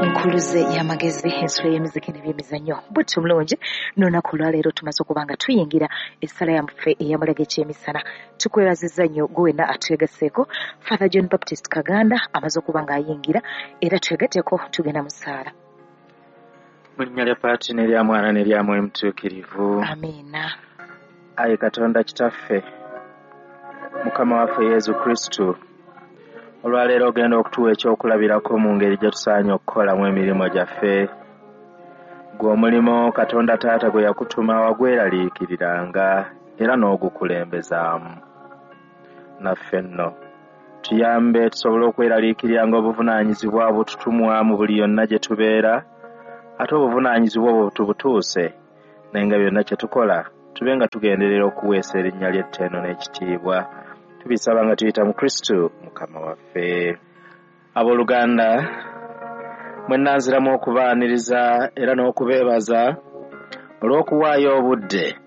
nkuluze y'amagezi ensula y'emiziki n'ebyemizannyo bwetyo mulungi n'olunaku olwaleero tumaze okuba nga tuyingira essala yamuffe ey'amulaga eky'emisana tukwebazizza nnyo gwe wenna atwegaseeko Father John Baptist Kaganda amaze okuba ng'ayingira era twegatteko tugenda mu ssaala. Mu linnya lya Paati n'erya Mwana n'erya Mwoyo Mutuukirivu. Amiina. Ayi Katonda Kitaffe, Mukama waffe Yesu Kristo, olwaleero ogenda okutuwa ekyokulabirako mu ngeri gye tusaanye okukolamu emirimu gyaffe. Gwe omulimo Katonda Taata gwe yakutuma wagweraliikiriranga era n'ogukulembezaamu. Naffe nno tuyambe tusobole okweraliikiriranga obuvunaanyizibwa bututumwa mu buli yonna gye tubeera, ate obuvunaanyizibwa obwo tubutuuse, naye nga byonna kye tukola tube nga tugenderera okuweesa erinnya ly'etteeno n'ekitiibwa. Tubisaba nga tuyita mu Kristo Mukama waffe. Abooluganda, mwenna nziramu okubaaniriza era n'okubeebaza olw'okuwaayo obudde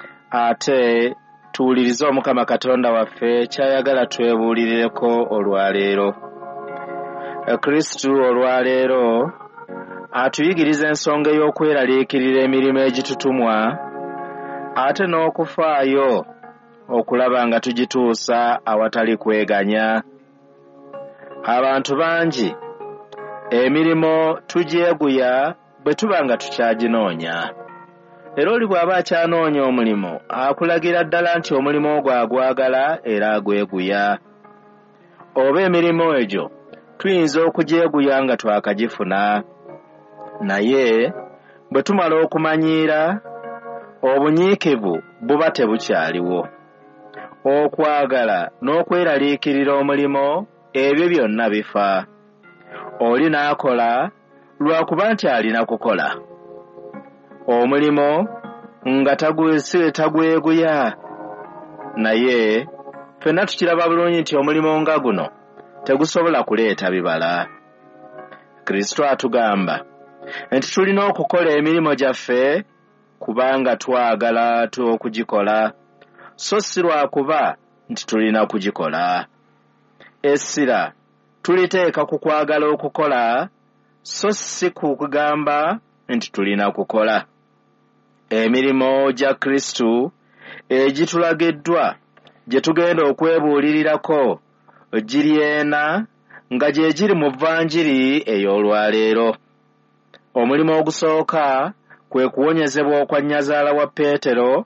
ate tuwulirize Omukama Katonda waffe ky'ayagala twebuulirireko olwaleero. Kristo olwaleero atuyigiriza ensonga ey'okweraliikirira emirimu egitutumwa ate n'okufaayo okulaba nga tugituusa awatali kweganya. Abantu bangi emirimu tugyeguya bwe tuba nga tukyaginoonya. Era oli bw'aba akyanoonya omulimu akulagira ddala nti omulimu ogwo agwagala era agweguya. Oba emirimu egyo tuyinza okugyeguya nga twakagifuna, naye bwe tumala okumanyiira obunyiikivu buba tebukyaliwo. Okwagala n'okweraliikirira omulimo ebyo byonna bifa. Oli n'akola lwakuba nti alina kukola omulimo nga tagweguya. Naye ffenna tukiraba bulungi nti omulimo nga guno tegusobola kuleeta bibala. Kristo atugamba nti tulina okukola emirimu gyaffe kubanga twagala okugikola, so si lwakuba nti tulina kugikola. Essira tuliteeka ku kwagala okukola, so si kugamba nti tulina kukola. Emirimu gya Kristo egitulagiddwa gye tugenda okwebuulirirako giri ena nga gye giri mu Vvanjiri ey'olwaleero. Omulimu ogusooka kwe kuwonyezebwa okwa nnyazaala wa Peetero,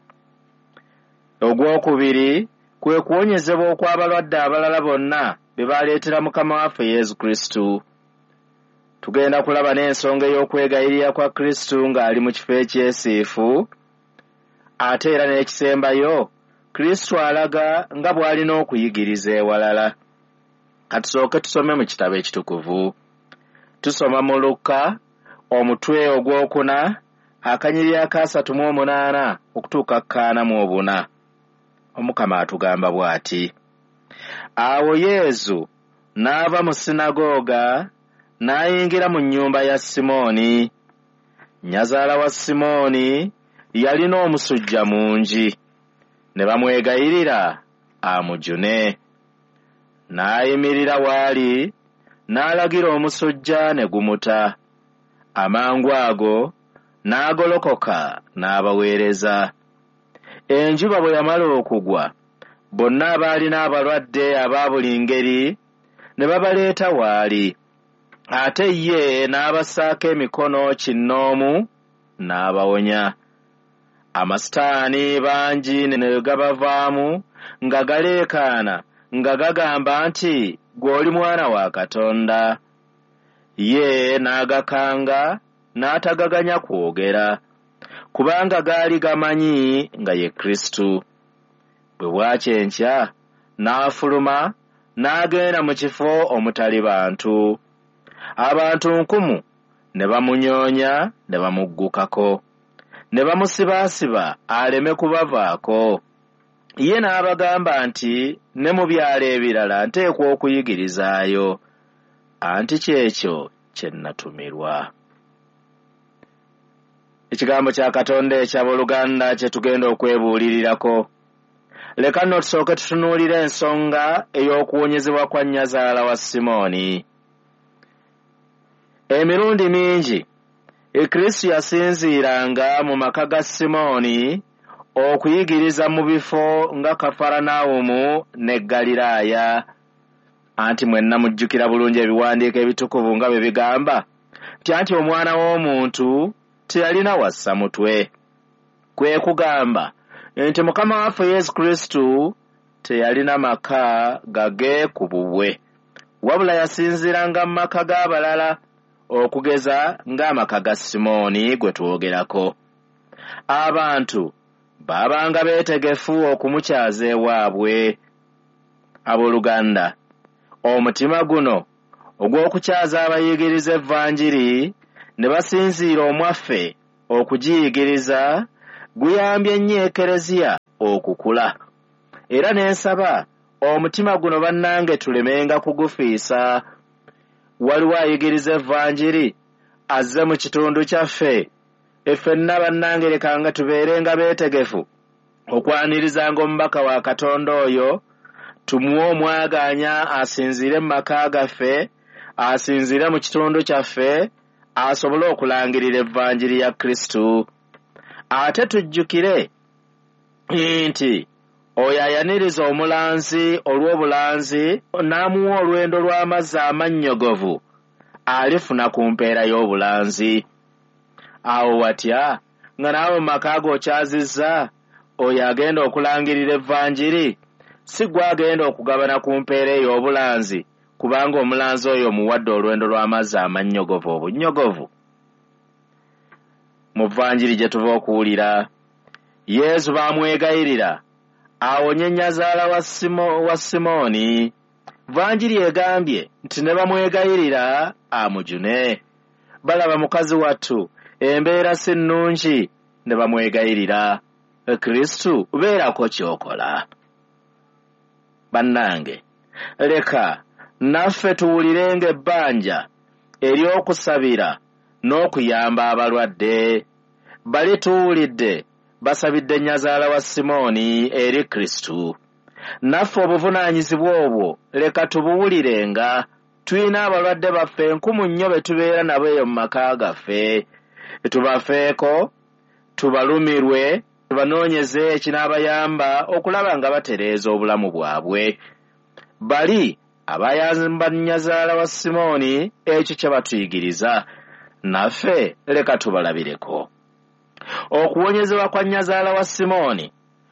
ogwokubiri kwe kuwonyezebwa okw'abalwadde abalala bonna be baleetera Mukama waffe Yesu Kristo. Tugenda kulaba n'ensonga ey'okwegayirira kwa Kristo ng'ali mu kifo ekyesiifu, ate era n'ekisembayo Kristo alaga nga bw'alina okuyigiriza ewalala. Katusooke tusome mu kitabo ekitukuvu. Tusoma mu Luka omutwe ogwokuna akanyiriri aka 38 okutuuka 44. Omukama atugamba bw'ati: Awo Yesu n'ava mu sinagoga n'ayingira mu nnyumba ya Simooni. Nnyazaala wa Simooni yalina omusujja mungi, ne bamwegayirira amujune. N'ayimirira waali n'alagira omusujja ne gumuta. Amangu ago n'agolokoka n'abaweereza. Enjuba bwe yamala okugwa, bonna abaalina abalwadde aba buli ngeri ne babaleeta waali, ate ye n'abassaako emikono kinnoomu n'abawonya. Amasitaani bangi ne gabavaamu nga galeekaana nga gagamba nti ggwe oli Mwana wa Katonda. Ye n'agakanga n'atagaganya kwogera, kubanga gaali gamanyi nga ye Kristo. Bwe bwakya enkya n'afuluma n'agenda mu kifo omutali bantu. Abantu 1,000 ne bamunyoonya ne bamuggukako, ne bamusibaasiba aleme kubavaako. Ye n'abagamba nti ne mu byalo ebirala nteekwa okuyigirizaayo, anti kyekyo kye natumirwa. Ekigambo kya Katonda eky'abooluganda kye tugenda okwebuulirirako. Leka nno tusooke tutunuulire ensonga ey'okuwonyezebwa kwa nnyazaala wa Simooni. Emirundi mingi Kristo yasinziiranga mu maka ga Simooni okuyigiriza mu bifo nga Kafaranawumu ne Galiraaya. Anti mwenna mujjukira bulungi ebiwandiiko ebitukuvu nga bwe bigamba nti Omwana w'Omuntu teyalina wassa mutwe. Kwe kugamba nti Mukama waffe Yesu Kristo teyalina maka gage ku bubwe, wabula yasinziiranga mu maka g'abalala, okugeza ng'amaka ga Simooni gwe twogerako. Abantu baabanga beetegefu okumukyaza ewaabwe. Abooluganda, omutima guno ogw'okukyaza abayigiriza evvanjiri ne basinziira omwaffe okugiyigiriza guyambye nnyo Ekereziya okukula. Era ne nsaba omutima guno bannange tulemenga kugufiisa. Waliwo ayigiriza evvanjiri azze mu kitundu kyaffe, effenna bannange lekanga tubeerenga beetegefu okwanirizanga omubaka wa Katonda oyo, tumuwe omwaganya asinziire mu maka gaffe, asinziire mu kitundu kyaffe, asobole okulangirira evvanjiri ya Kristo. Ate tujjukire nti oyo ayaniriza omulanzi olw'obulanzi n'amuwa olwendo lw'amazzi amannyogovu alifuna ku mpeera y'obulanzi. Awo watya nga naawe mu maka g'okyazizza oyo agenda okulangirira evvanjiri, si gwe agenda okugabana ku mpeera ey'obulanzi, kubanga omulanzi oyo muwadde olwendo lw'amazzi amannyogovu obunnyogovu. Mu vvanjiri gye tuva okuwulira, Yesu baamwegayirira awonye nnyazaala wa Simooni. Vvanjiri egambye nti ne bamwegayirira amujune. Balaba mukazi wattu embeera si nnungi, ne bamwegayirira. Kristo beerako ky'okola. Bannange, leka naffe tuwulirenga ebbanja ery'okusabira n'okuyamba abalwadde. Bali tuwulidde basabidde nnyazaala wa Simooni eri Kristo. Naffe obuvunaanyizibwa obwo leka tubuwulirenga. Tuyina abalwadde baffe enkumu nnyo be tubeera nabo eyo mu maka gaffe. Tubafeeko, tubalumirwe, tubanoonyeze ekinaabayamba okulaba nga batereeza obulamu bwabwe. Bali abayamba nnyazaala wa Simooni ekyo kye batuyigiriza, naffe leka tubalabireko. Okuwonyezebwa kwa nnyazaala wa Simooni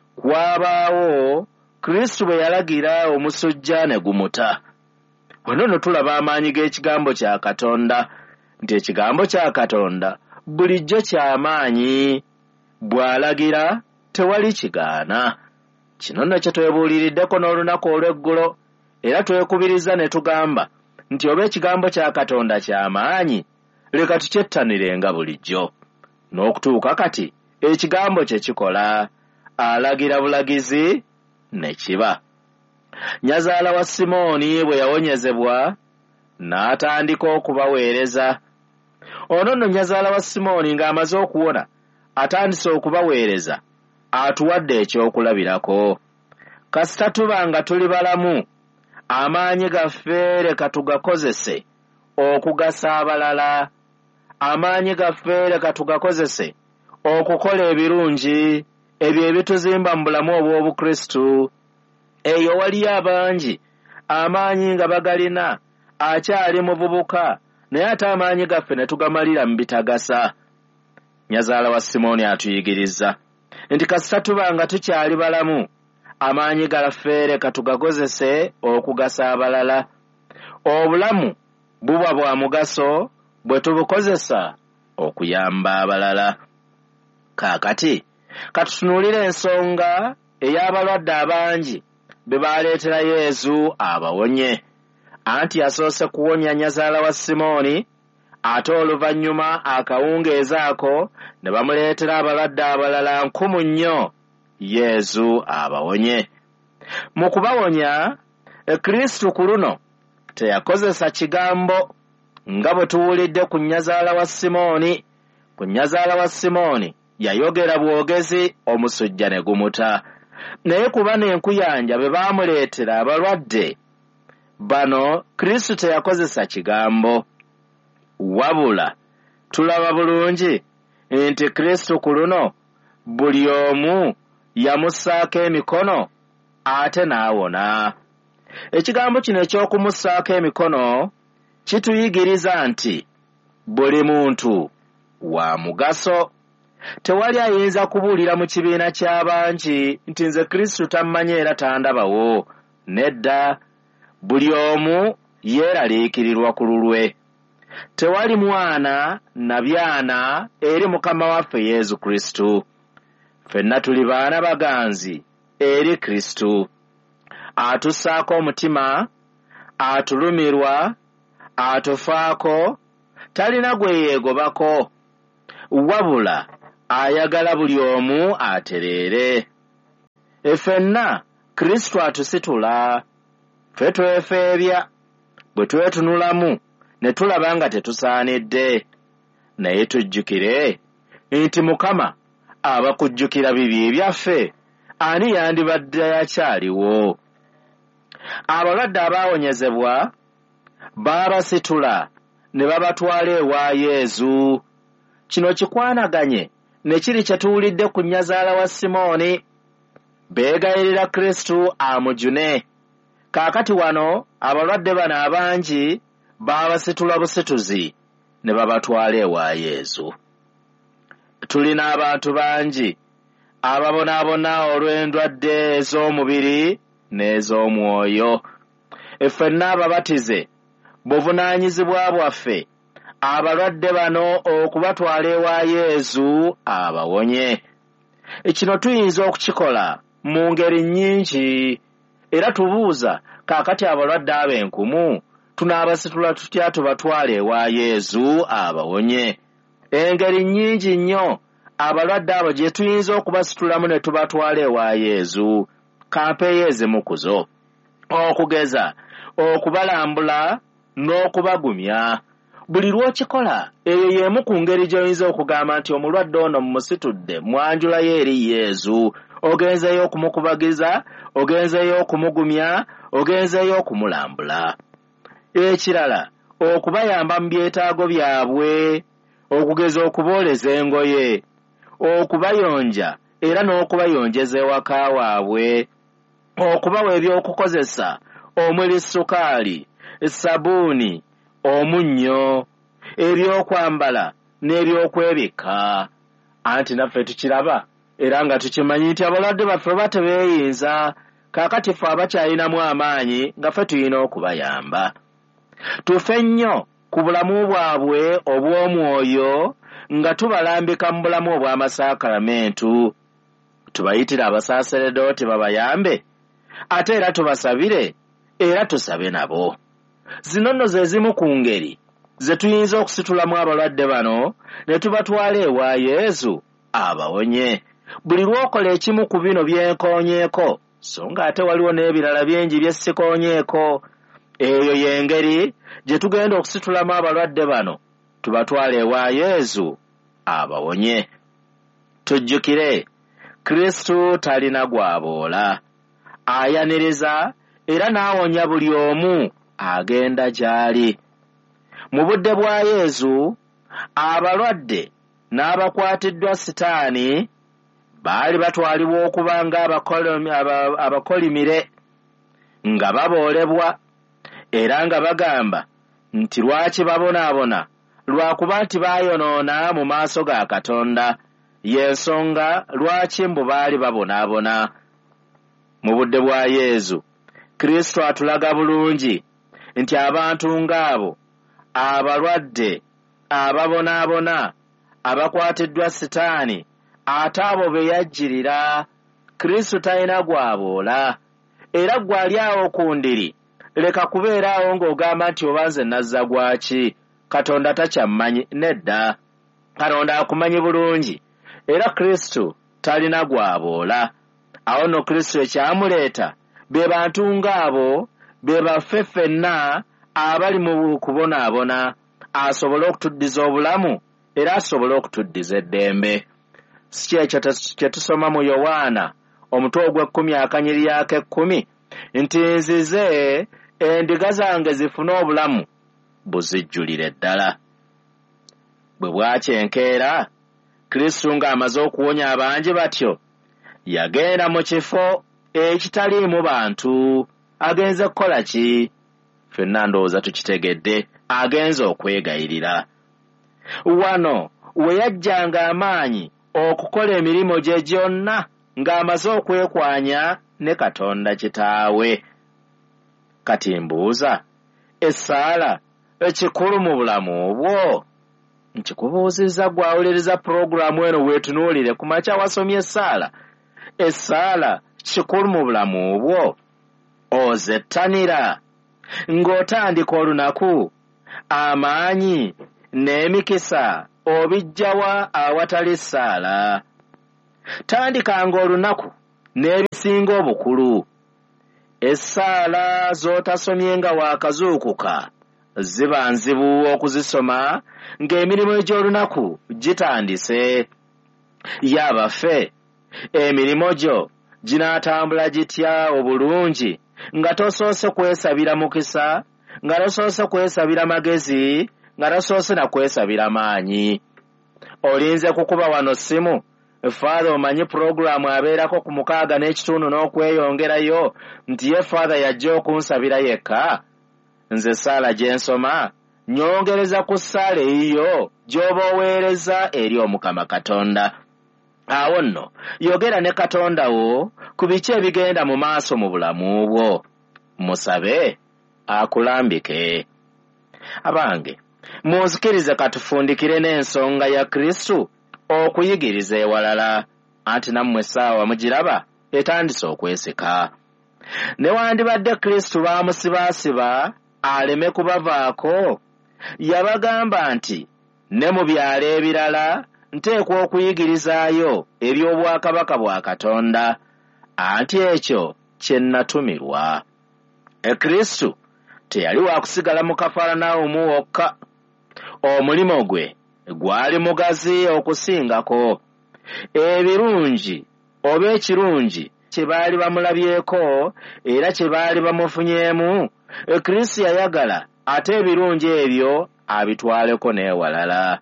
kwabaawo Kristo bwe yalagira omusujja ne gumuta. Wano no tulaba amaanyi g'ekigambo kya Katonda, nti ekigambo kya Katonda bulijjo ky'amaanyi. Bw'alagira tewali kigaana. Kino nakyo twebuuliriddeko n'olunaku olw'eggulo, era twekubiriza ne tugamba nti oba ekigambo kya Katonda ky'amaanyi, leka tukyettanirenga bulijjo. N'okutuuka kati ekigambo kye kikola, alagira bulagizi ne kiba. Nnyazaala wa Simooni bwe yawonyezebwa n'atandika okubaweereza. Ono nno nnyazaala wa Simooni ng'amaze okuwona atandise okubaweereza, atuwadde ekyokulabirako. Kasita tuba nga tuli balamu, amaanyi gaffe leka tugakozese okugasa abalala. Amaanyi gaffe leka tugakozese okukola ebirungi, ebyo ebituzimba mu bulamu obw'Obukristo. Eyo waliyo abangi amaanyi nga bagalina, akyali muvubuka, naye ate amaanyi gaffe ne tugamalira mu bitagasa. Nnyazaala wa Simooni atuyigiriza nti kasita tuba nga tukyali balamu, amaanyi gaffe leka tugakozese okugasa abalala. Obulamu buba bwa mugaso bwe tubukozesa okuyamba abalala. Kaakati katutunuulire ensonga ey'abalwadde abangi be baaleetera Yesu abawonye. Anti yasoose kuwonya nnyazaala wa Simooni, ate oluvannyuma akawungeezi ako ne bamuleetera abalwadde abalala nkumu nnyo, Yesu abawonye. Mu kubawonya, Kristo ku luno teyakozesa kigambo nga bwe tuwulidde ku nnyazaala wa Simooni. Ku nnyazaala wa Simooni yayogera bwogezi, omusujja ne gumuta. Naye kuba n'enkuyanja be baamuleetera abalwadde, bano Kristo teyakozesa kigambo. wabula tulaba bulungi nti Kristo ku luno buli omu yamussaako emikono ate n'awona. Ekigambo kino eky'okumussaako emikono kituyigiriza nti buli muntu wa mugaso. Tewali ayinza kubuulira mu kibiina ky'abangi nti nze Kristo tammanyi era tandabawo. Nedda, buli omu yeeraliikirirwa ku lulwe. Tewali mwana na byana eri Mukama waffe Yesu Kristo. Ffenna tuli baana baganzi eri Kristo. Atussaako omutima, atulumirwa, atufaako, talina gwe yeegobako, wabula ayagala buli omu atereere. Ffenna Kristo atusitula. Ffe twefeebya bwe twetunulamu ne tulaba nga tetusaanidde. Naye tujjukire nti Mukama abakujjukira bibi byaffe ani yandibadde akyaliwo. Abalwadde abaawonyezebwa baabasitula ne babatwala ewa Yesu. Kino kikwanaganye ne kiri kye tuwulidde ku nnyazaala wa Simooni. Beegayirira Kristo amujune. Kaakati wano abalwadde bano abangi baabasitula busituzi ne babatwala ewa Yesu. Tulina abantu bangi ababonaabona olw'endwadde ez'omubiri n'ez'omwoyo. Ffenna ababatize buvunaanyizibwa bwaffe abalwadde bano okubatwala ewa Yesu abawonye. Kino tuyinza okukikola mu ngeri nnyingi era tubuuza kaakati abalwadde ab'enkumu tunaabasitula tutya tubatwale ewa Yesu abawonye. Engeri nnyingi nnyo abalwadde abo gye tuyinza okubasitulamu ne tubatwala ewa Yesu. Kampeeyo ezimu ku zo. Okugeza okubalambula n'okubagumya. Buli lw'okikola eyo y'emu ku ngeri gy'oyinza okugamba nti omulwadde ono mmusitudde mwanjulayo eri Yesu. Ogenzeyo okumukubagiza, ogenzeyo okumugumya, ogenzeyo okumulambula. Ekirala okubayamba mu byetaago byabwe, okugeza okubooleza engoye, okubayonja era n'okubayonjeza ewaka waabwe, okubawa ebyokukozesa omuli sukaali, sabbuuni, omunnyo, ebyokwambala n'ebyokwebikka. Anti naffe tukiraba era nga tukimanyi nti abalwadde baffe batebeeyinza. Kaakati ffe abakyalinamu amaanyi nga ffe tulina okubayamba. Tufe nnyo ku bulamu bwabwe obw'omwoyo nga tubalambika mu bulamu obw'amasakramentu. Tubayitire abasaaseredooti babayambe ate era tubasabire era tusabe nabo. Zino nno ze zimu ku ngeri ze tuyinza okusitulamu abalwadde bano ne tubatwala ewa Yesu abawonye. Buli lw'okola ekimu ku bino byenkoonyeeko so nga ate waliwo n'ebirala bingi bye sikoonyeeko, eyo y'engeri gye tugenda okusitulamu abalwadde bano tubatwala ewa Yesu abawonye. Tujjukire Kristo talina gwaboola. Ayaniriza era n'awonya buli omu agenda gy'ali. Mu budde bwa Yesu abalwadde n'abakwatiddwa Sitaani baali batwalibwa okuba nga abakolimire nga baboolebwa era nga bagamba nti lwaki babonaabona lwakuba nti baayonoona mu maaso ga Katonda, y'ensonga lwaki mbu baali babonaabona. Mu budde bwa Yesu Kristo atulaga bulungi nti abantu ng'abo abalwadde, ababonaabona, abakwatiddwa Sitaani, ate abo be yajjirira, Kristo talina gwaboola. Era gwe ali awo ku ndiri leka kubeeraawo ng'ogamba nti oba nze nazza gwaki, Katonda takyammanyi. Nedda, Katonda akumanyi bulungi era Kristo talina gwaboola. Awo nno Kristo ekyamuleeta be bantu ng'abo, be baffe ffenna abali mu kubonaabona, asobole okutuddiza obulamu era asobole okutuddiza eddembe. Si kyekyo kye tusoma mu Yowaana omutwe ogw'ekkumi akanyiri ak'ekkumi nti nzize endiga zange zifune obulamu buzijjulire ddala. bwe bwakyenkeera Kristo ng'amaze okuwonya abangi batyo yagenda mu kifo ekitaliimu bantu. Agenze kukola ki? Ffenna ndowooza tukitegedde. Agenze okwegayirira. Wano we yajjanga amaanyi okukola emirimu gye gyonna ng'amaze okwekwanya ne Katonda kitaawe. Kati mbuuza, essaala ekikulu mu bulamu bwo? Nkikubuuzizza gwawuliriza pulogulaamu eno weetunuulire ku makya wasomye essaala. Essaala kikulu mu bulamu bwo? Ozettanira ng'otandika olunaku, amaanyi n'emikisa obijjawa awatali ssaala? Tandikanga olunaku n'ebisinga obukulu. Essaala z'otasomye nga waakazuukuka ziba nzibu okuzisoma ng'emirimu egy'olunaku gitandise. Yabaffe, emirimu gyo ginaatambula gitya obulungi nga tosoose kwesabira mukisa, nga tosoose kwesabira magezi, nga tosoose na kwesabira maanyi? Olinze kukuba wano ssimu, Father omanyi pulogulaamu abeerako ku 6.5 n'okweyongerayo nti ye Father yajja okunsabira yekka? Nze essaala gye nsoma nyongereza ku ssaala eyiyo gy'oba oweereza eri Omukama Katonda. Awo nno yogera ne Katonda wo ku biki ebigenda mu maaso mu bulamu bwo. Musabe akulambike. Abange, munzikirize katufundikire n'ensonga ya Kristo okuyigiriza ewalala, anti nammwe essaawa mugiraba etandise okweseka. Newandibadde Kristo baamusibaasiba aleme kubavaako, yabagamba nti ne mu byalo ebirala nteekwa okuyigirizaayo eby'obwakabaka bwa Katonda, anti ekyo kye natumirwa. Kristo teyali wa kusigala mu Kafalanawumu wokka. Omulimo gwe gwali mugazi okusingako. Ebirungi oba ekirungi kye baali bamulabyeko era kye baali bamufunyeemu, Kristo yayagala ate ebirungi ebyo abitwaleko n'ewalala.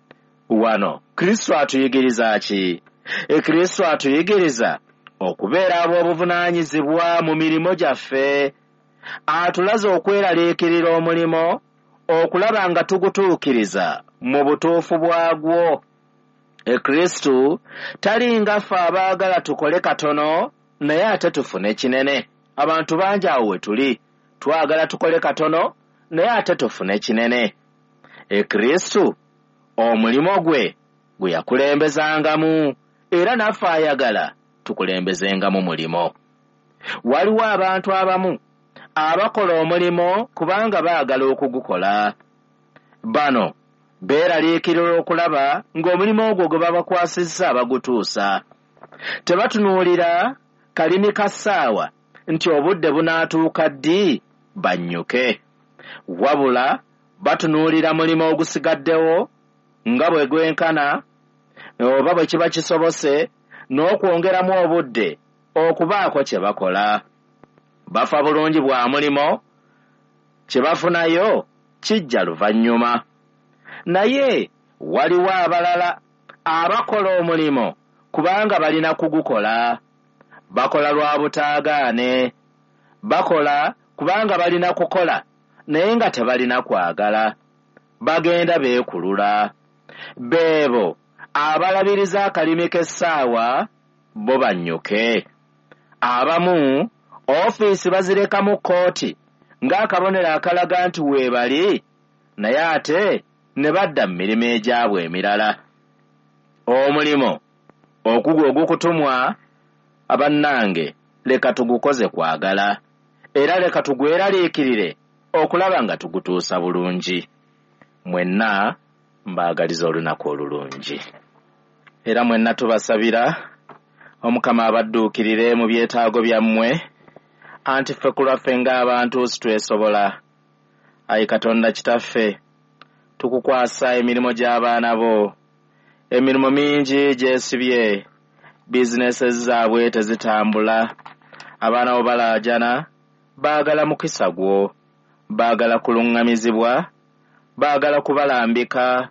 Wano Kristo atuyigiriza ki? Kristo atuyigiriza okubeera ab'obuvunaanyizibwa mu mirimu gyaffe. Atulaze okweraliikirira omulimo, okulaba nga tugutuukiriza mu butuufu bwagwo. Kristo tali nga ffe abaagala tukole katono naye ate tufune kinene. Abantu bangi awo we tuli, twagala tukole katono naye ate tufune kinene. Kristo omulimo gwe yakulembezangamu, era naffe ayagala tukulembezengamu mulimo. Waliwo abantu abamu abakola omulimo kubanga baagala okugukola. Bano beeraliikirira okulaba ng'omulimo ogwo gwe babakwasizza bagutuusa. Tebatunuulira kalimi ka ssaawa nti obudde bunaatuuka ddi bannyuke, wabula batunuulira mulimo ogusigaddewo nga bwe gwenkana oba bwe kiba kisobose n'okwongeramu obudde okubaako kye bakola. Bafa bulungi bwa mulimo, kye bafunayo kijja luvannyuma. Naye waliwo abalala abakola omulimo kubanga balina kugukola. Bakola lwa butaagaane. Bakola kubanga balina kukola naye nga tebalina kwagala. Bagenda beekulula. Beebo abalabiriza akalimi k'essaawa bo bannyuke. Abamu ofiisi bazireka mu kkooti ng'akabonero akalaga nti weebali, naye ate ne badda mu mirimu egyabwe emirala. Omulimo ogugwo ogukutumwa, abannange, leka tugukoze kwagala, era leka tugweraliikirire okulaba nga tugutuusa bulungi. Mwenna mbaagaliza olunaku olulungi. Era mwenna tubasabira Omukama abadduukirire mu byetaago byammwe, anti ffe ku lwaffe ng'abantu sitwesobola. Ayi Katonda Kitaffe, tukukwasa emirimu gy'abaana bo. Emirimu mingi gyesibye, bizinesi zaabwe tezitambula. Abaana bo balaajana, baagala mukisa gwo, baagala kuluŋŋamizibwa, baagala kubalambika,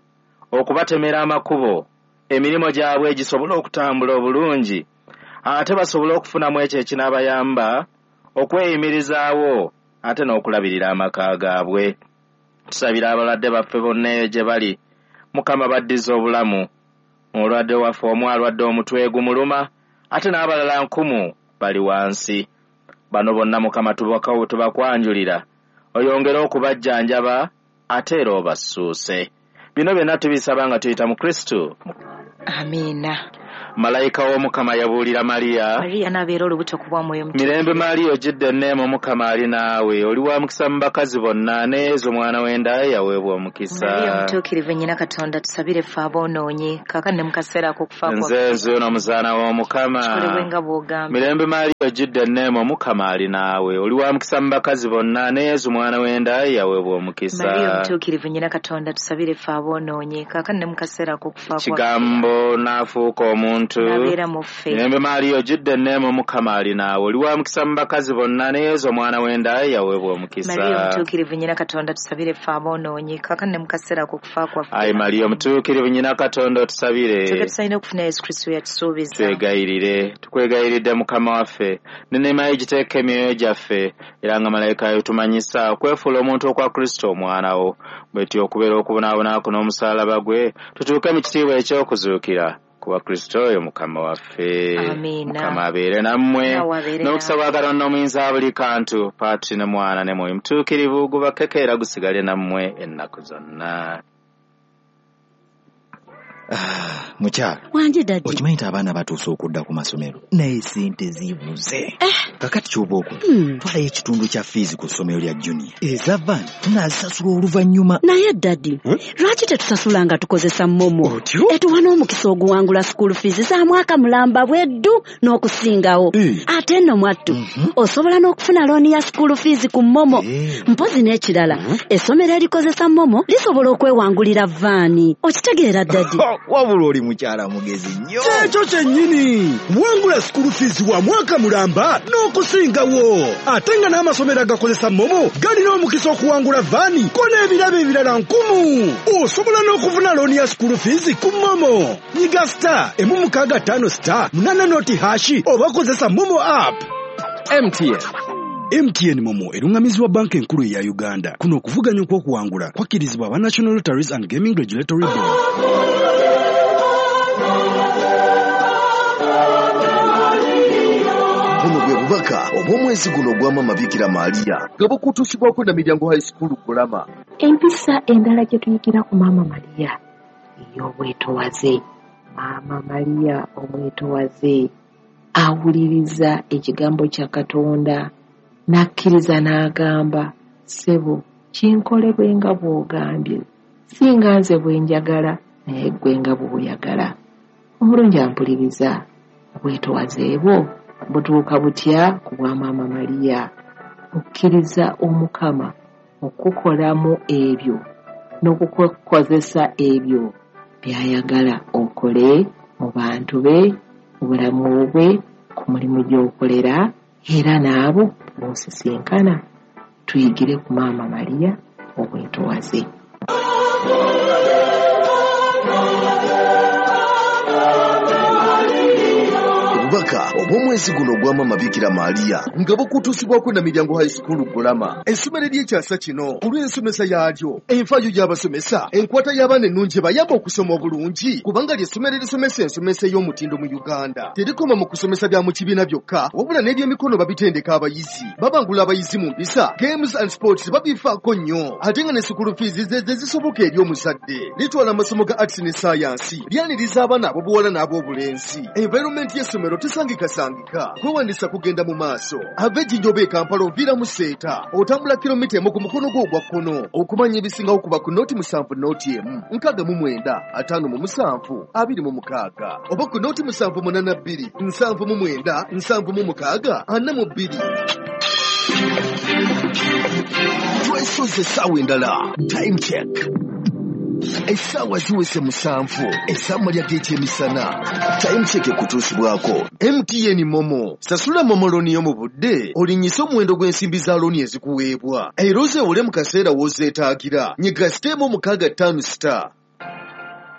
okubatemera amakubo emirimu gyabwe gisobole okutambula obulungi ate basobole okufunamu ekyo ekinaabayamba okweyimirizaawo ate n'okulabirira amaka gaabwe. Tusabira abalwadde baffe bonna eyo gye bali, Mukama baddiza obulamu. Omulwadde waffe omu alwadde omutwe gumuluma ate n'abalala 1000 bali wansi. Bano bonna Mukama tubakwanjulira oyongere okubajjanjaba ate era obasuuse. Bino byonna tubisaba nga tuyita mu Kristo. Amiina. Malayika w'Omukama yabuulira Mariya n'abeera olubuto ku bw'Omwoyo Omutukuvu. Mirembe Mariya ojjudde enneema, Omukama ali naawe, oli wa mukisa mu bakazi bonna, ne Yesu omwana w'enda yaweebwa omukisa. Mariya omutuukirivu nnyina Katonda, tusabire ffe aboonoonye kaakano ne mu kaseera ak'okufa kwaffe. Nze n'omuzaana w'Omukama. Kikolebwe nga bw'ogambye. Mirembe Mariya ojjudde enneema, Omukama ali naawe, oli wa mukisa mu bakazi bonna, ne Yesu omwana w'enda yaweebwa omukisa. Mariya omutuukirivu nnyina Katonda, tusabire ffe aboonoonye kaakano ne mu kaseera ak'okufa kwaffe. Kigambo n'afuuka omuntu. N'abeera mu ffe. Mirembe Mariya ojjudde enneema, Omukama ali naawe, oli wa mukisa mu bakazi bonna, ne Yesu omwana w'enda yaweebwa omukisa. Mariya omutuukirivu nnyina Katonda, tusabire ffe aboonoonye kaakano ne mu kaseera ak'okufa kwaffe. Ayi Mariya omutuukirivu nnyina Katonda, otusabire. Tuge tusalina okufuna Yesu Kristo yatusuubiza. Twegayirire, tukwegayiridde Mukama waffe, n'enneema ye giteeke emyoyo gyaffe, era nga malayika yatumanyisa okwefuula omuntu okwa Kristo omwana wo, bwetyo okubeera okubonaabona n'omusaalaba gwe, tutuuke mu kitiibwa eky'okuzuukira kuba Kristo oyo Mukama waffe. Amiina. Mukama abeere nammwe n'omukisa gwa Katonda omuyinza buli kantu, Paatiri ne Mwana ne Mwoyo Mutuukirivu gubakekeera gusigale nammwe ennaku zonna. Mukyala wanje dadi, okimanyi nti abaana batuuse okudda ku masomero naye sente zibuze. Kakati ky'oba okola twalayo ekitundu kya fiizi ku ssomero lya junior, eza van tunaazisasula oluvannyuma. naye dadi lwaki tetusasula nga tukozesa momo? Otyo? etuwa n'omukisa oguwangula school fees za mwaka mulamba bweddu n'okusingawo. ate nno mwattu osobola n'okufuna looni ya school fees ku momo. mpozi n'ekirala essomero erikozesa momo lisobola okwewangulira vaani. okitegeera dadi? Wabula oli mukyala mugezi nnyo. Ekyo kyennyini wangula school fees wa mwaka mulamba n'okusingawo. ate nga n'amasomero agakozesa momo galina omukisa okuwangula vaani ko n'ebirabo ebirala 1000. osobola n'okufuna looni ya school fees ku momo. nyiga star 165 star 8 noti hashi oba kozesa momo app. MTN Momo erungamizibwa banka enkulu ya Uganda. Kuno okuvuganya okw'okuwangula kwakkirizibwa aba National Lotteries and Gaming Regulatory Board. Buno bwe bubaka obw'omwezi guno gwa Maama Bikira Maria nga bukutuusibwako na Miryango High School Bulama. Empisa endala gye tuyigira ku Maama Maria ey'obwetowaze. Maama Maria omwetowaze awuliriza ekigambo kya Katonda n'akkiriza n'agamba, ssebo kinkolebwe nga bw'ogambye, singa nze bwe njagala naye ggwe nga bw'oyagala. Omulungi ampuliriza, obwetowaze bwo butuuka butya ku bwa Maama Maria? Okkiriza Omukama okukolamu ebyo n'okukozesa ebyo by'ayagala okole mu bantu be, mu bulamu bwe, ku mulimu gy'okolera era n'abo b'osisinkana. Tuyigire ku Maama Maria obwetowaze. Obubaka obw'omwezi guno gwa Maama Bikira Maria nga bukutuusibwako na Miryango High School Bulama. Essomero ly'ekyasa kino olw'ensomesa yaalyo, enfaayo gy'abasomesa, enkwata y'abaana ennungi bayamba okusoma obulungi kubanga ly'essomero erisomesa ensomesa ey'omutindo mu Uganda. Terikoma mu kusomesa bya mu kibiina byokka wabula n'ebyemikono babitendeka abayizi, babangula abayizi mu mpisa, games and sports babifaako nnyo, ate nga ne school fees ze zisoboka eri omuzadde. Litwala amasomo ga arts ne science, lyaniriza abaana ab'obuwala n'ab'obulenzi. Environment y'essomero tesangikasangika, kwewandisa kugenda mu maaso. Ava Ejjinjoba e Kampala oviira mu Seeta, otambula kilomita 1 ku mukono gwo ogwa kkono. Okumanya ebisingawo kuba ku nooti 7 nooti 1 69 57 26 oba ku nooti 782 79 76 42. Twesoze essaawa endala. Time check. Essaawa ziwese 7, essaawa lya g'ekyemisana. Time check ekutuusibwako MTN Momo. Sasula Momo looni yo mu budde, olinnyise omuwendo gw'ensimbi za looni ezikuweebwa. Era ozeewole mu kaseera w'ozeetaagira. Nyiga siteemu 65 star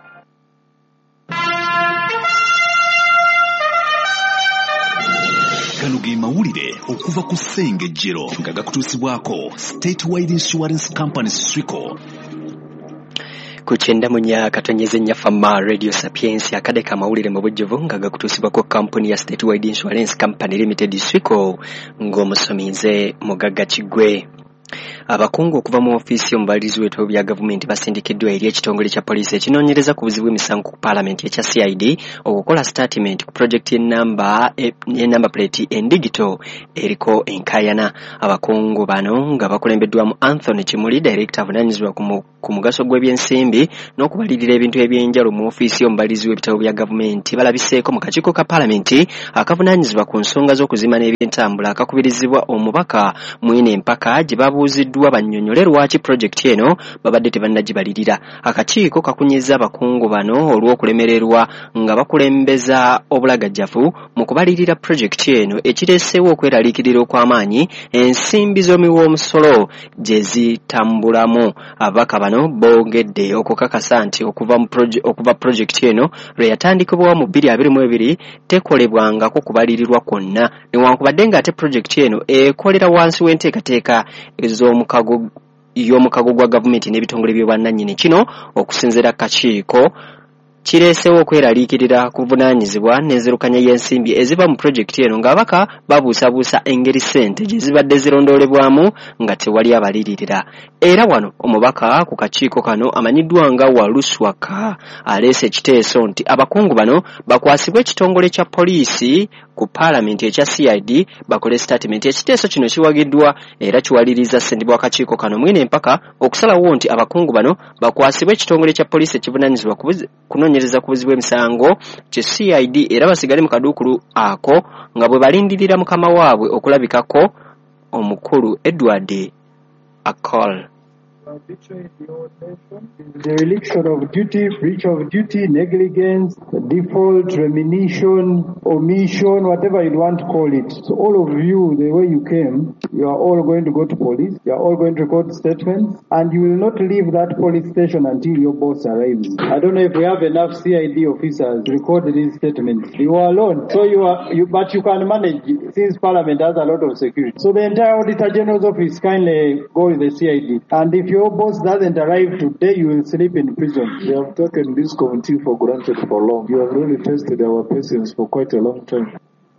okuva ku Ssengejjero nga gakutuusibwako Statewide Insurance Company Swico. Kuchenda munya katonyeze nyafama Radio Sapiens akadeka mawulire mu bujjuvu nga gakutuusibwako kampuni ya Statewide Insurance Company Limited Swico ng'omusominze Mugaga Kigwe. Abakungu okuva mu ofisi y'omubalizi w'ebitabo bya gavumenti basindikiddwa eri ekitongole kya poliisi ekinoonyereza ku buzibu bw'emisango ku paalamenti ekya CID okukola statement ku projekiti y'ennamba plate endigito eriko enkayana. Abakungu bano nga bakulembeddwamu Anthony Kimuli, director avunaanyizibwa ku mugaso gw'ebyensimbi n'okubalirira ebintu ebyenjalo mu ofisi y'omubalizi w'ebitabo bya gavumenti balabiseeko mu kakiiko ka paalamenti akavunaanyizibwa ku nsonga z'okuzima n'ebyentambula akakubirizibwa omubaka Mwine Mpaka gye babuuziddwa bannyonnyole lwaki projekiti eno babadde tebannagibalirira. Akakiiko kakunyiza abakungu bano olw'okulemererwa nga bakulembeza obulagajjavu mu kubalirira projekiti eno ekireeseewo okweraliikirira okw'amaanyi ensimbi z'omuwoomusolo gye zitambulamu. Ababaka bano boogedde okukakasa nti okuva projekiti eno lwe yatandikibwa mu 2022 tekolebwangako kubalirirwa kwonna, newankubadde ng'ate projekiti eno ekolera wansi w'enteekateeka y'omukago gwa gavumenti n'ebitongole by'obwannannyini. Kino okusinziira kakiiko kireeseewo okweraliikirira kuvunaanyizibwa n'enzirukanya y'ensimbi eziva mu projekiti eno ng'abaka babuusabuusa engeri ssente gye zibadde zirondoolebwamu nga tewali abaliririra. Era wano omubaka ku kakiiko kano amanyiddwa nga Waluswaka aleese ekiteeso nti abakungu bano bakwasibwe ekitongole kya poliisi ku paalamenti ekya CID bakole statement. Ekiteeso kino kiwagiddwa era kiwaliriza ssentebe w'akakiiko kano Mwine Mpaka okusalawo nti abakungu bano bakwasibwe ekitongole kya poliisi ekivunaanyizibwa kunoonyereza ku buzibu bw'emisango kye CID era basigale mu kaduukulu ako nga bwe balindirira mukama waabwe okulabikako omukulu Edward Akol. Dereliction of duty, breach of duty, negligence, default, remission, omission, whatever you want to call it. So all of you, the way you came, you are all going to go to police, you are all going to record statements, and you will not leave that police station until your boss arrives. I don't know if we have enough CID officers to record these statements. You are alone, so but you can manage since Parliament has a lot of security. So the entire Auditor General's office kindly go with the CID, and if your boss doesn't arrive today, you will sleep in prison. We have taken this committee for granted for long. You have really tested our patience for quite a long time.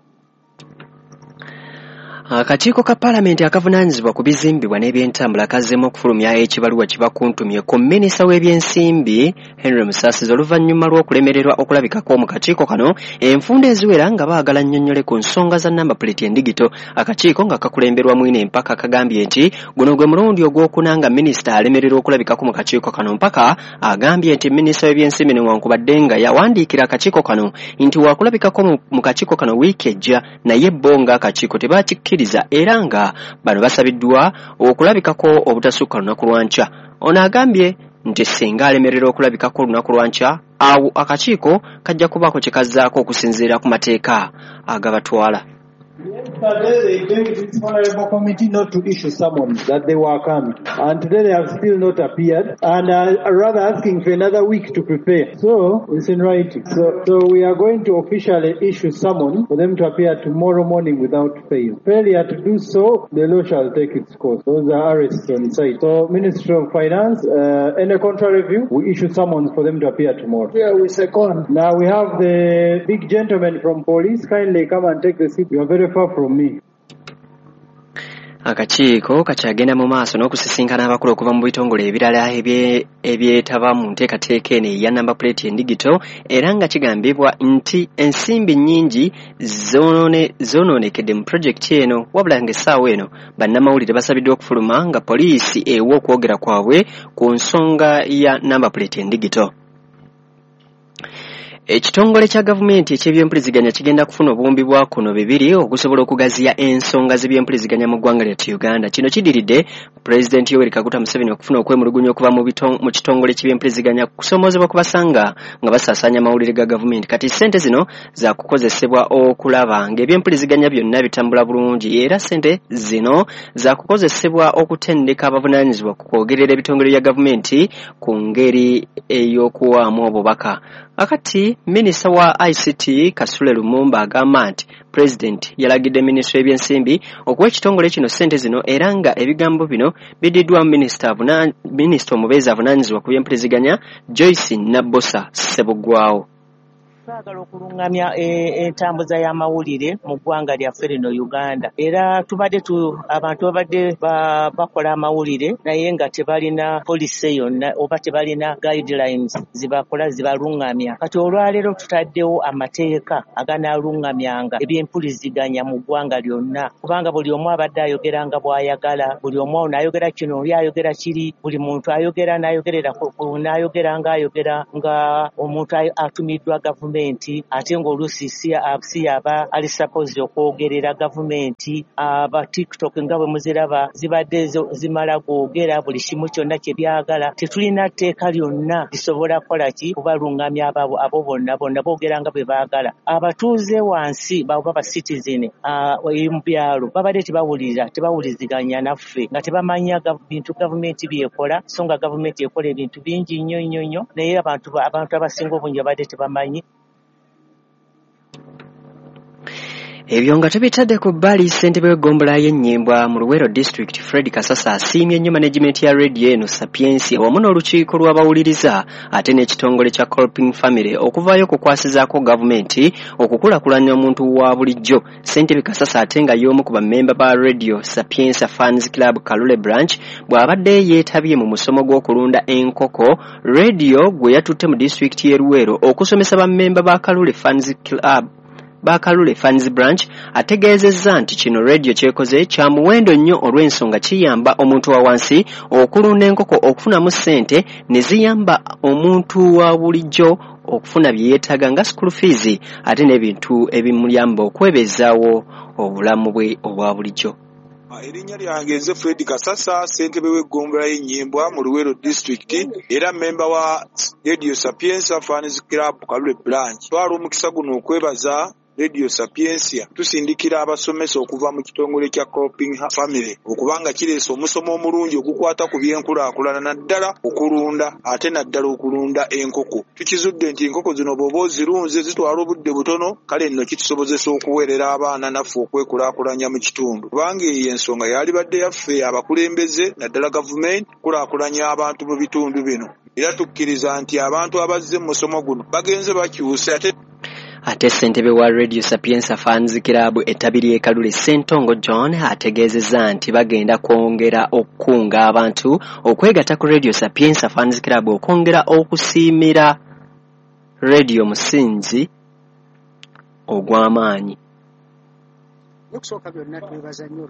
Akakiiko ka paalamenti akavunaanyizibwa ku bizimbibwa n'ebyentambula kazzeemu okufulumya ekibaluwa kibakuntumye ku minisita w'ebyensimbi Henry Musaasizi oluvannyuma lw'okulemererwa okulabikako mu kakiiko kano enfunda eziwera nga baagala nnyonnyole ku nsonga za namba plate endigito. Akakiiko nga kakulemberwa Mwine Mpaka kagambye nti guno gwe mulundi ogwokuna nga minisita alemererwa okulabikako mu kakiiko kano. Mpaka agambye nti minisita w'ebyensimbi newankubadde nga yawandiikira akakiiko kano nti waakulabikako mu kakiiko kano wiiki ejja, naye bo nga akakiiko tebakikkiriza era nga bano basabiddwa okulabikako obutasukka lunaku lwankya. Ono agambye nti singa alemerera okulabikako olunaku lwankya awo akakiiko kajja kubaako kye kazzaako okusinziira ku mateeka agabatwala. Yesterday they begged this honorable committee not to issue summons that they were coming, and today they have still not appeared, and are rather asking for another week to prepare. So it's in writing. So we are going to officially issue summons for them to appear tomorrow morning without fail. Failure to do so, the law shall take its course. Those are arrests on site. So Ministry of Finance, any contrary view, we issue summons for them to appear tomorrow. Yeah, we second. Now we have the big gentleman from police. Kindly come and take the seat. You are very far from me. Akakiiko kakyagenda mu maaso n'okusisinkana abakulu okuva mu bitongole ebirala ebyetaba mu nteekateeka eno eya namba plate endigito, era nga kigambibwa nti ensimbi nnyingi zoonoonekedde mu projekiti eno. Wabula ng'essaawa eno bannamawulire basabiddwa okufuluma nga poliisi ewa okwogera kwabwe ku nsonga ya namba plate endigito. Ekitongole kya gavumenti eky'ebyempuliziganya kigenda kufuna obuwumbi bwa kuno bibiri okusobola okugaziya ensonga z'ebyempuliziganya mu ggwanga lyattu Uganda. Kino kidiridde Pulezidenti Yoweri Kaguta Museveni okufuna okwemulugunya okuva mu kitongole ky'ebyempuliziganya kusomoozebwa kubasanga nga basaasaanya amawulire ga gavumenti. Kati ssente zino za kukozesebwa okulaba ng'ebyempuliziganya byonna bitambula bulungi, era ssente zino za kukozesebwa okutendeka abavunaanyizibwa ku kwogerera ebitongole bya gavumenti ku ngeri ey'okuwaamu obubaka. Akati Kakati minisita wa ICT Kasule Lumumba agamba nti President yalagidde minisitule y'ebyensimbi okuwa ekitongole kino ssente zino era nga ebigambo bino bididdwa minisita omubeezi avunaanyizibwa ku by'empuliziganya Joyce Nabbosa Ssebugwawo. Twagala okulungamya entambuza y'amawulire mu ggwanga lyaffe lino Uganda era abantu babadde bakola amawulire naye nga tebalina policy yonna oba tebalina guidelines zibalungamya. Kati olwaleero tutaddewo amateeka aganaalungamyanga eby'empuliziganya mu ggwanga lyonna kubanga buli omu abadde ayogeranga bw'ayagala, buli omu ono ayogera kino oli ayogera kiri, buli muntu ayogera n'ayogera nga omuntu atumiddwa gavumenti ate ng'oluusi si aba ali suppose okwogerera gavumenti. Aba TikTok nga bwe muziraba zibadde zimala gwogera buli kimu kyonna kye byagala. Tetulina tteeka lyonna lisobola kukola ki kubalungamya abo bonna boogera nga bwe baagala. Abatuuze wansi baba ba citizen mu byalo babadde tebawuliziganya naffe nga tebamanya bintu gavumenti byekola, so nga gavumenti ekola ebintu bingi nnyo naye abantu abasinga obungi babadde tebamanyi. Ebyo nga tubitadde ku bbali ssentebe w'eggombolola y'Ennyimba mu Luweero District Fred Kasasa asiimye nnyo management ya radio eno Sapiensi wamu n'olukiiko lw'abawuliriza ate n'ekitongole kya Colping Family okuvaayo okukwasizaako gavumenti okukulaakulanya omuntu wa bulijjo. Ssentebe Kasasa ate nga y'omu ku bammemba ba Radio Sapiensa Fans Club Kalule Branch bw'abadde yeetabye mu musomo gw'okulunda enkoko radio gwe yatutte mu district y'e Luweero okusomesa bammemba ba Kalule Fans Club Bakalule Fans Branch ategeezezza nti kino radio kyekoze kya muwendo nnyo olw'ensonga kiyamba omuntu wa wansi okulunda enkoko okufunamu ssente ne ziyamba omuntu wa bulijjo okufuna bye yeetaaga nga school fees ate n'ebintu ebimuyamba okwebezaawo obulamu bwe obwa bulijjo. Erinnya lyange nze Fred Kasasa, ssentebe w'eggombolola y'Ennyimba mu Luweero District era memba wa Radio Sapiensa Fans Club Kalule Branch. Twala omukisa guno okwebaza Radio Sapiensia tusindikira abasomesa okuva mu kitongole kya Colping Family okubanga kireese omusomo omulungi ogukwata ku byenkulaakulana naddala okulunda ate naddala okulunda enkoko. Tukizudde nti enkoko zino bw'oba ozirunze zitwala obudde butono, kale nno kitusobozesa okuweerera abaana naffe okwekulaakulanya mu kitundu kubanga eyo ensonga yali badde yaffe abakulembeze naddala gavumenti kulaakulanya abantu mu bitundu bino era tukkiriza nti abantu abazze mu musomo guno bagenze bakyuse ate ssentebe wa Radio Sapiensa Fans Club etabiri Kalule Sentongo John ategeezezza nti bagenda kwongera okukunga abantu okwegatta ku Radio Sapiensa Fans Club okwongera okusiimira radio musinzi ogw'amaanyi. Okusooka byonna twebaza nnyo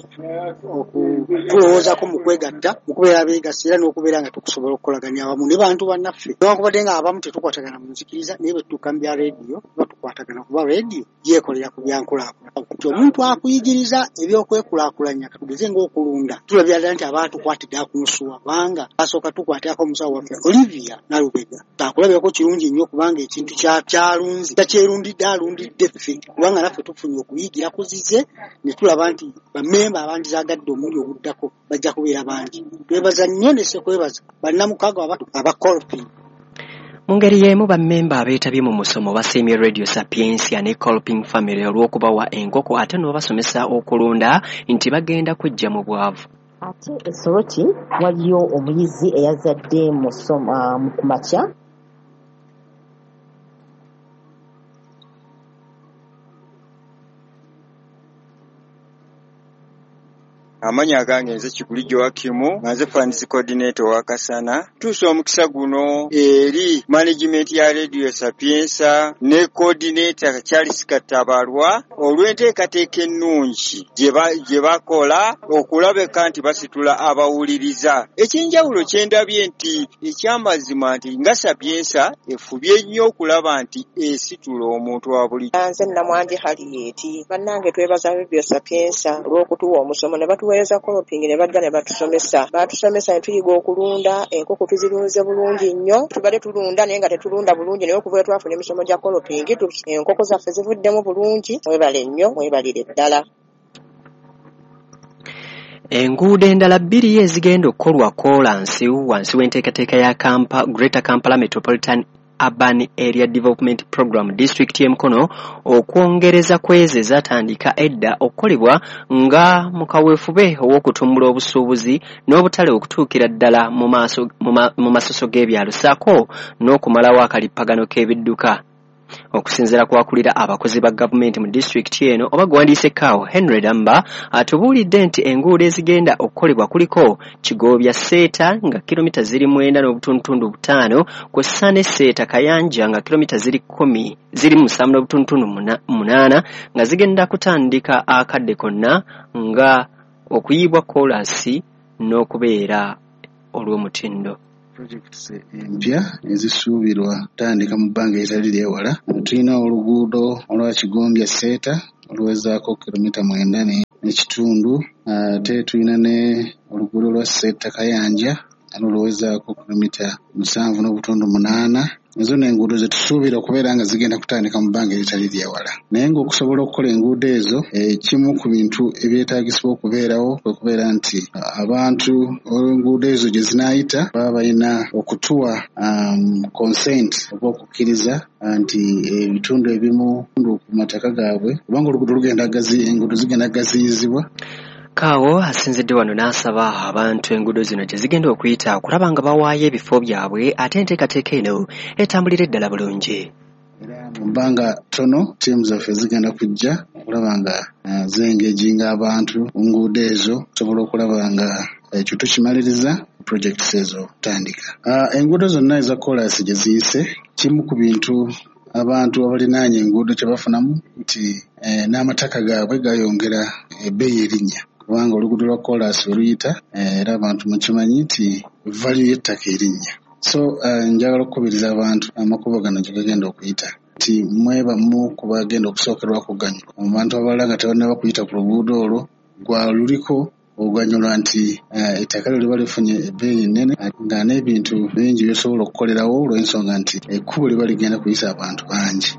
okutulowoozako mu kwegatta mu kubeera abeegasira n'okubeera nga tukusobola okukolaganya awamu ne bantu bannaffe newankubadde nga abamu tetukwatagana mu nzikiriza naye bwe tutuuka mu bya rediyo tuba tukwatagana kuba rediyo yeekolera ku byankulaakulanya nti omuntu akuyigiriza ebyokwekulaakulanya katugeze ng'okulunda tulabira ddala nti aba tukwatidde akumusuwa kubanga basooka tukwatako omusawo waffe Olivia Nalubega takulabirako kirungi nnyo kubanga ekintu kyalunzi takyerundidde alundidde ffe kubanga naffe tufunye okuyigira kuzize ne tulaba nti bammemba abandizaagadde omuli obuddako bajja kubeera bangi. Twebaza nnyo ne sekwebaza bannamukaaga aba Colping. Mu ngeri y'emu bammemba abeetabye mu musomo basiimye Radio Sapiensia ne Colping Family olw'okubawa enkoko ate n'obasomesa okulunda nti bagenda kujja mu bwavu. Ate Esoroti waliyo omuyizi eyazadde mu kumakya Amanya agange nze Kigulijjo Hakimu nga nze Fans Coordinator wa Kasana. Tuusa omukisa guno eri management ya Radio Sapiensa ne Coordinator Charles Katabalwa olw'enteekateeka ennungi gye bakola okulabeka nti basitula abawuliriza. Ekinjawulo kye ndabye nti ekyamazima nti nga Sapiensa efubye nnyo okulaba nti esitula omuntu wa bulijjo. Nze Namwandi Harriet bannange twebaza Radio Sapiensa olw'okutuwa omusomo ne batuweereza Colping ne bajja ne batusomesa ne tuyiga okulunda enkoko tuzirunze bulungi nnyo tubadde tulunda naye nga tetulunda bulungi naye okuva twafuna emisomo gya Colping enkoko zaffe zivuddemu bulungi mwebale nnyo mwebalire ddala. Enguudo endala 2 ezigenda okukolwa koolansi wansi w'enteekateeka ya Greater Kampala Metropolitan Urban Area Development Program District y'Emukono okwongereza kweze zatandika edda okukolebwa nga mu kaweefube ow'okutumbula obusuubuzi n'obutale okutuukira ddala mu masoso g'ebyalo ssaako n'okumalawo akalippagano k'ebidduka. Okusinziira kwakulira abakozi ba gavumenti mu district eno oba gwandiise Kaawo Henry Damba atubuulidde nti enguudo ezigenda okukolebwa kuliko Kigoobya Seeta nga kilomita ziri 9.5 kw'ossa ne Seeta Kayanja nga kilomita ziri 7.8 nga zigenda kutandika akadde konna nga okuyiibwa koolaasi n'okubeera olw'omutindo. Projects empya ezisuubirwa kutandika mu bbanga eritali lyewala. Tulina oluguudo olwa Kigombya Seeta oluwezaako kilomita 9.5 ate tulina ne oluguudo lwa Seeta Kayanja oluwezaako kilomita 7.8. Ezo n'enguudo ze tusuubira okubeera nga zigenda kutandika mu bbanga eritali lyewala. Naye ng'okusobola okukola enguudo ezo kimu ku bintu ebyetaagisibwa okubeerawo kwe kubeera nti abantu enguudo ezo gye zinaayita baba balina okutuwa consent oba okukkiriza nti ebitundu ebimu ku mataka gaabwe kubanga oluguudo enguudo zigenda gaziyizibwa. Kaawo asinzidde wano n'asaba abantu enguudo zino gye zigenda okuyita okulaba nga bawaayo ebifo byabwe ate enteekateeka eno etambulira eddala bulungi. Mu bbanga ttono ttiimu zaffe zigenda kujja okulaba nga zengejinga abantu ku nguudo ezo tusobola okulaba nga ekyo tukimaliriza projects ezo kutandika. Enguudo zonna eza koolaasi gye ziyise kimu ku bintu abantu abalinaanye enguudo kye bafunamu nti n'amataka gaabwe gayongera ebbeeyi erinnya. Kubanga oluguudo lwa koolaasi oluyita era abantu mukimanyi nti value y'ettaka erinnya. So njagala okukubiriza abantu amakubo gano gye gagenda okuyita nti mwebamu ku bagenda okusookerwa kuganyulwa. Mu bantu abalala nga tebalina kuyita ku luguudo olwo luliko oganyulwa nti ettaka lyo liba lifunye ebbeeyi nnene nga n'ebintu bingi byosobola okukolerawo olw'ensonga nti ekkubo liba ligenda kuyisa abantu bangi.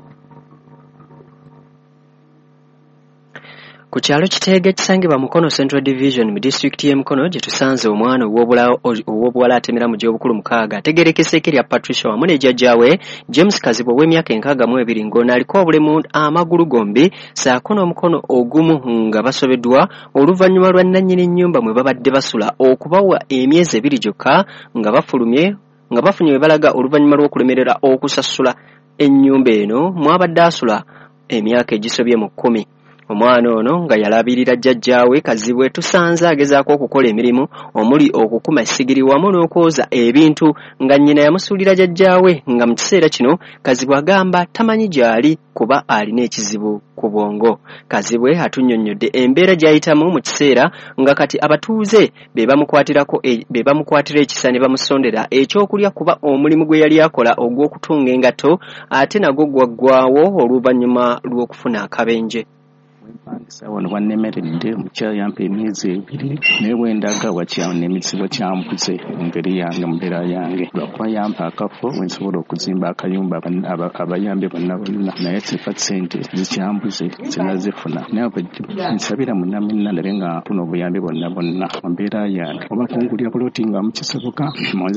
Ku kyalo Kiteege ekisangibwa Mukono Central Division mu district y'Emukono gye tusanze omwana ow'obuwala atemera mu gy'obukulu 6 ategeerekese lya Patricia wamu ne jjajjaawe James Kazibu ow'emyaka 62 ng'ono aliko obulemu amagulu gombi ssaako n'omukono ogumu nga basobeddwa oluvannyuma lwa nannyini nnyumba mwe babadde basula okubawa emyezi 2 gyokka nga bafunye we balaga oluvannyuma lw'okulemerera okusasula ennyumba eno mwabadde asula emyaka egisobye mu 10. Omwana ono nga yalabirira jjajjaawe Kazibwe tusanze agezaako okukola emirimu omuli okukuma essigiri wamu n'okwoza ebintu nga nnyina yamusuulira jjajjaawe nga mu kiseera kino Kazibwe agamba tamanyi gy'ali kuba alina ekizibu ku bwongo. Kazibwe atunnyonnyodde embeera gy'ayitamu mu kiseera nga kati abatuuze be bamukwatira ekisa ne bamusondera ekyokulya kuba omulimu gwe yali akola ogw'okutunga engato ate nagwo gwaggwaawo oluvannyuma lw'okufuna akabenje. Wano wannemeredde omukyala yampa emyezi 2 naye bwendaga wakyawona emizibu kyambuze engeri yange mbeera yange lwakuba yampa akafo wensobola okuzimba akayumba abayambe bonna bonna naye sifa sente zikyambuze zinazifuna naye nsabira munnamina ndabe nga mpuna obuyambe bonna bonna mu mbeera yange oba kungulya buloti nga mukisoboka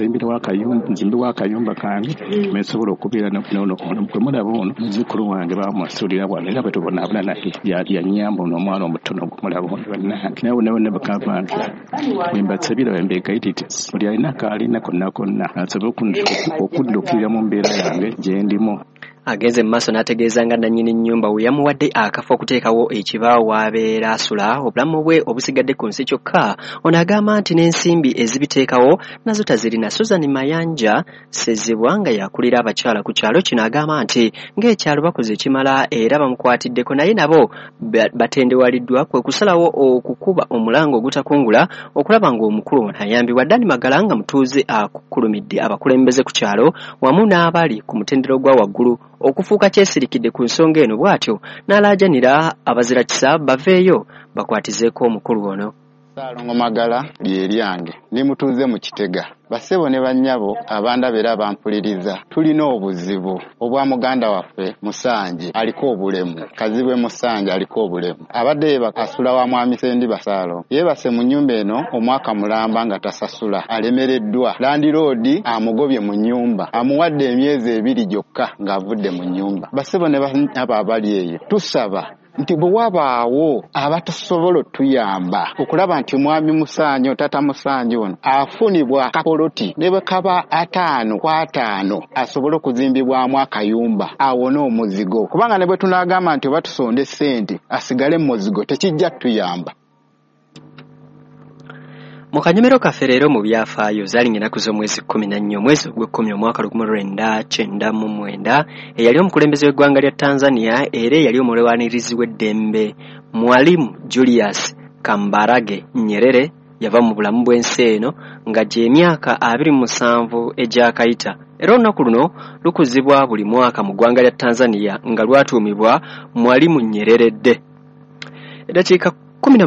nzimbiwa akayumba kange mensobola okubeera kwe mulaba ono muzzukulu wange bamusuulira bwange nga bwe tubonaabona naye yanyamba n'omwana omutono omulabo bannange naye bakava nti wembasabira wembegaititi buli alina kaalina konna konna asobole okuddukirira mu mbeera yange gye ndimu. Agenze mu maaso n'ategeeza nga nannyini nnyumba we yamuwadde akafo okuteekawo ekibaawo w'abeera asula obulamu bwe obusigadde ku nsi kyokka. Ono agamba nti n'ensimbi ezibiteekawo nazo tazirina. Susan Mayanja Sezibwa nga yakulira abakyala ku kyalo kino agamba nti ng'ekyalo bakoze ekimala era bamukwatiddeko naye nabo batendewaliddwa kwe kusalawo okukuba omulango ogutakungula okulaba ng'omukulu ono ayambibwa. Dani Magala nga mutuuze akukulumidde abakulembeze ku kyalo wamu n'abali ku mutendero gwa waggulu okufuuka kyesirikidde ku nsonga eno bw'atyo n'alaajanira abazira kisa baveeyo bakwatizeeko omukulu ono. Salongo Magala lye lyange ndi mutuuze mu Kitega. Basebo ne bannyabo abandabera bampuliriza tulina obuzibu obwa muganda waffe Musanje aliko obulemu Kazibwe Musanje aliko obulemu abadde bakasula wa mwami Sendi Basalo yebase mu nyumba eno omwaka mulamba nga tasasula alemereddwa landiroodi amugobye mu nyumba amuwadde emyezi 2 gyokka ng'avudde mu nyumba. Basebo ne bannyabo abali eyo tusaba nti bwe wabaawo abatasobola tuyamba okulaba nti mwami Musanyo tata Musanyo ono afunibwa kapoloti ne bwe kaba 5 kwa 5 asobola okuzimbibwamu akayumba awone omuzigo kubanga ne bwe tunagamba nti batusonde ssente asigale mu muzigo tekijja tuyamba. Mu kanyomero kaffe leero mu byafaayo zaali ennaku z'omwezi 14 omwezi ogw'ekkumi omwaka 1999 eyali omukulembeze w'eggwanga lya Tanzania era eyali omulwanirizi w'eddembe Mwalimu Julius Kambarage Nyerere yava mu bulamu bw'ensi eno nga gy'emyaka 27 egyakayita era olunaku luno lukuzibwa buli mwaka mu ggwanga lya Tanzania nga lwatuumibwa Mwalimu Nyerere Day. Eddakiika